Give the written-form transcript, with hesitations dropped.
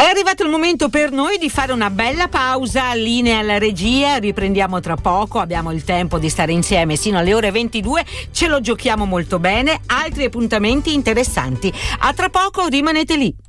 arrivato il momento per noi di fare una bella pausa, linea alla regia, riprendiamo tra poco, abbiamo il tempo di stare insieme sino alle ore 22, ce lo giochiamo molto bene, altri appuntamenti interessanti. A tra poco, rimanete lì.